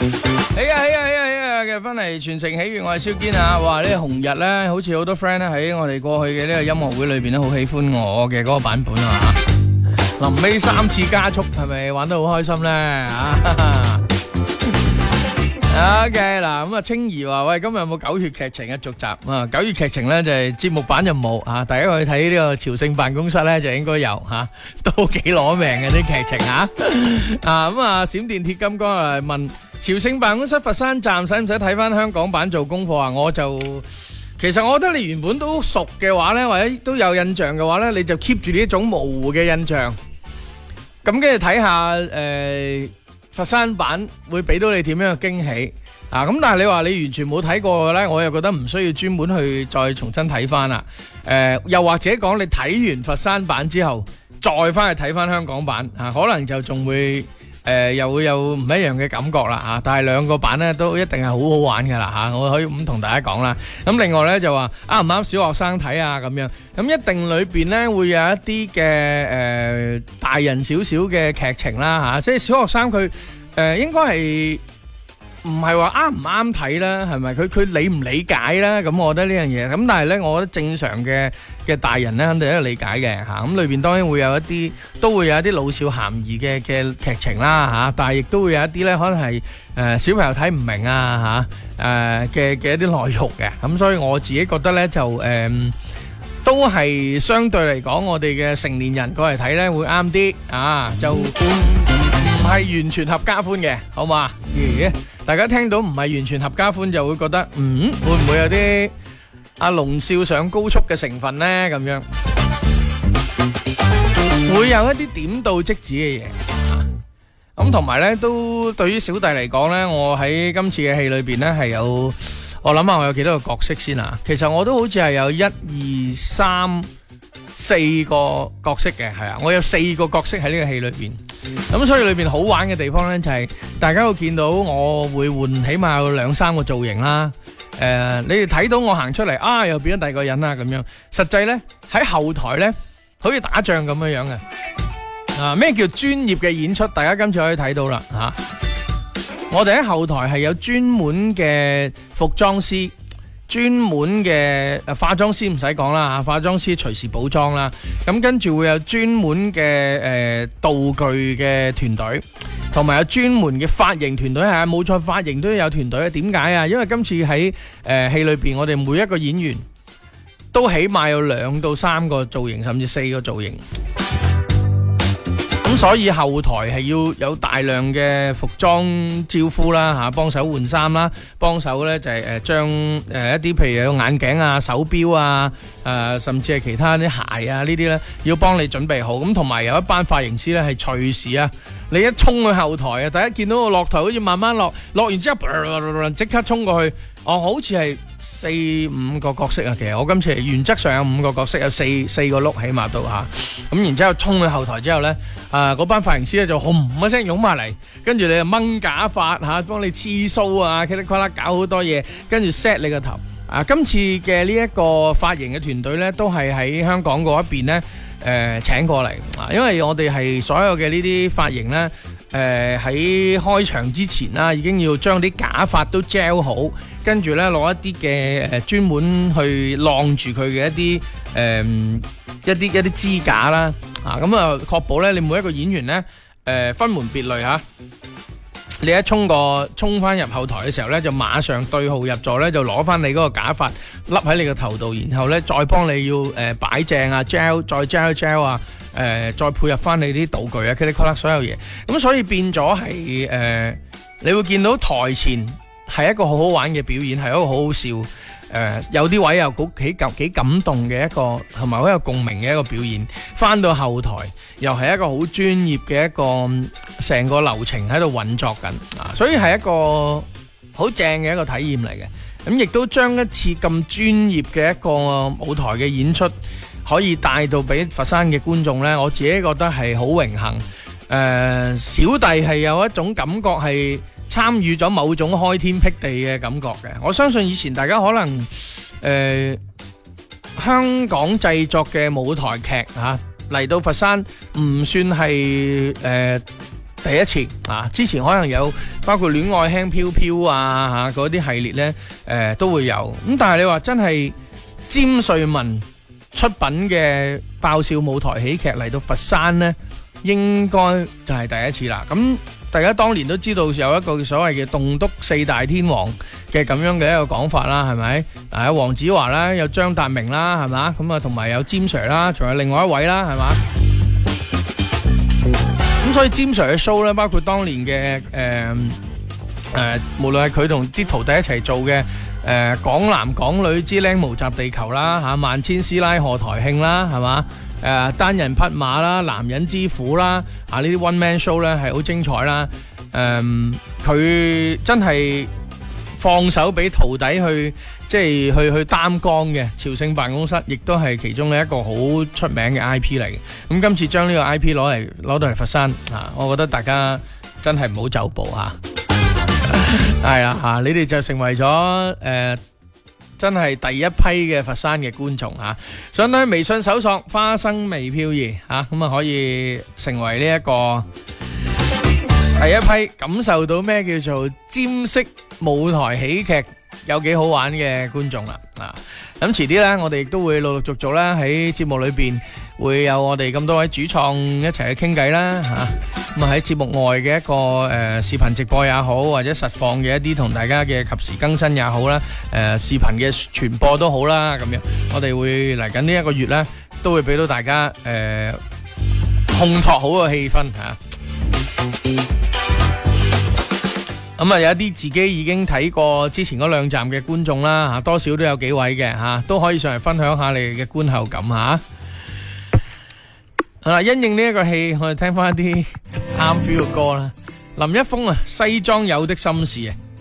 嘅翻嚟全城喜悅，我係蕭堅啊！哇，呢個紅日咧，好似好多 friend 咧喺我哋過去嘅呢個音樂會裏邊咧，好喜歡我嘅嗰個版本啊！臨尾3次加速，係咪玩得好開心咧？啊！OK 嗱，咁啊，青兒話喂，今日有冇狗血劇情嘅續集啊？狗血劇情咧就係節目版就冇啊，大家去睇呢個朝聖辦公室咧就應該有吓，都幾攞命嘅啲劇情啊！咁啊，閃電鐵金剛啊問朝聖辦公室佛山站使唔使睇翻香港版做功課啊？其實我覺得你原本都熟嘅話咧，或者都有印象嘅話咧，你就 keep 住呢一種模糊嘅印象，咁跟住睇下佛山版會俾到你點樣嘅驚喜啊！咁但係你話你完全冇睇過嘅咧，我又覺得唔需要專門去再重新睇翻啦。又或者講你睇完佛山版之後，再翻去睇翻香港版啊，可能就仲會又會有唔一樣嘅感覺啦嚇。但係兩個版咧都一定係好好玩㗎啦嚇，我可以咁同大家講啦。咁另外咧就話啱唔啱小學生睇啊咁樣，咁一定裏邊咧會有一啲嘅大人少少嘅劇情啦嚇，即係小學生佢應該係唔係話啱唔啱睇啦，係咪？佢理唔理解啦？咁我覺得呢樣嘢，咁但係咧，我覺得正常嘅大人咧，肯定都理解嘅嚇。咁裏邊當然會有一啲，都會有一啲老少咸宜嘅劇情啦嚇，但係亦都會有一啲咧，可能係小朋友睇唔明啊嚇嘅一啲內容嘅。咁所以我自己覺得咧就都係相對嚟講，我哋嘅成年人過嚟睇咧會啱啲啊，就唔係完全合家歡嘅，好嘛？大家聽到唔係完全合家歡，就會覺得會唔會有啲阿龍少上高速嘅成分呢？咁樣會有一啲點到即止嘅嘢。咁同埋呢，都對於小弟嚟講呢，我喺今次嘅戲裏邊呢係有，我諗下我有幾多個角色先啊？其實我都好似係有1、2、3、4個角色嘅，係啊，我有4個角色喺呢個戲裏邊。咁所以裏邊好玩嘅地方呢，就係大家會見到我會換起碼有2、3個造型啦。你哋睇到我行出嚟啊，又變咗第二個人啦咁樣。實際呢，喺後台呢，好似打仗咁樣樣嘅。啊，咩叫專業嘅演出？大家今次可以睇到啦吓。我哋喺後台係有專門嘅服裝師。專門嘅化妝師唔使講啦，化妝師隨時補妝啦。咁跟住會有專門嘅道具嘅團隊，同埋有專門嘅髮型團隊。係啊，冇錯，髮型都有團隊。點解啊？因為今次喺戲裏邊，我哋每一個演員都起碼有2到3個造型，甚至4個造型。咁所以後台係要有大量嘅服裝招呼啦嚇，幫手換衫啦，幫手咧就係將一啲譬如有眼鏡啊、手錶啊、甚至係其他啲鞋啊呢啲咧，要幫你準備好。咁同埋有一班髮型師咧係隨時啊，你一衝去後台啊，大家見到我落台好似慢慢落完之後，即刻衝過去。好似係4、5個角色啊，其實我今次原則上有5個角色，有四個碌起碼到嚇。咁然之後衝去後台之後咧，嗰班髮型師咧就轟一聲湧埋嚟，跟住你就掹假髮嚇，幫你黐鬚啊，噼里啪啦搞好多嘢，跟住 set 你個頭。今次嘅呢一個髮型嘅團隊咧，都係喺香港嗰一邊咧請過嚟啊，因為我哋係所有嘅呢啲髮型咧。喺開場之前啦，已經要將啲假髮都 gel 好，跟住咧攞一啲嘅專門去晾住佢嘅一啲支架啦，咁啊確保咧你每一個演員咧分門別類嚇。你一衝翻入後台嘅時候咧，就馬上對號入座咧，就攞翻你嗰個假髮笠喺你個頭度，然後咧再幫你要擺正啊 gel 再 gel 啊。再配合翻你啲道具啊 k i t 所有嘢，咁所以變咗係你會見到台前係一個好好玩嘅表演，係一個好好笑，有啲位又幾感動嘅一個，同埋好有共鳴嘅一個表演。翻到後台又係一個好專業嘅一個成個流程喺度運作緊啊，所以係一個好正嘅一個體驗嚟嘅。咁亦都將一次咁專業嘅一個舞台嘅演出，可以帶到俾佛山嘅觀眾呢，我自己覺得係好榮幸。小弟係有一種感覺係參與咗某種開天闢地嘅感覺嘅。我相信以前大家可能香港製作嘅舞台劇嚟到佛山唔算係第一次啊，之前可能有包括戀愛輕飄飄啊嗰啲系列呢，都會有。咁但係你話真係詹瑞文出品嘅爆笑舞台喜劇嚟到佛山呢，應該就係第一次啦。咁大家當年都知道有一個所謂嘅棟篤四大天王嘅咁樣嘅一個講法啦，係咪？有黃子華啦，有張達明啦，係嘛？咁啊，同埋有詹 Sir 啦，仲有另外一位啦，係嘛？咁所以詹 Sir 嘅 show 咧，包括當年嘅無論係佢同啲徒弟一齊做嘅港男港女之靚模集地球啦，嚇萬千師奶賀台慶啦，係嘛？單人匹馬啦，男人之苦啦，呢啲 one man show 咧係好精彩啦。佢真係放手俾徒弟去，即係去擔綱嘅。朝聖辦公室亦都係其中嘅一個好出名嘅 IP 嚟嘅。咁今次將呢個 IP 攞到嚟佛山我覺得大家真係唔好走步係啊你哋就成為咗真係第一批嘅佛山嘅觀眾上到去微信搜索花生微飄移咁可以成為呢一個第一批感受到咩叫做尖式舞台喜劇有幾好玩嘅觀眾啦咁遲啲呢，我哋亦都會陸陸續續啦喺節目裏邊會有我哋咁多位主創一齊去傾偈啦咁喺節目外嘅一個視頻直播也好，或者實況嘅一啲同大家嘅及時更新也好啦，視頻嘅傳播都好啦，咁樣我哋會嚟緊呢一個月呢，都會俾到大家烘托好個氣氛咁有一啲自己已經睇過之前嗰兩站嘅觀眾啦多少都有幾位嘅都可以上嚟分享下你哋嘅觀後感因應呢一個戲，我哋聽翻一啲啱 feel 嘅歌啦。林一峰西裝有的心事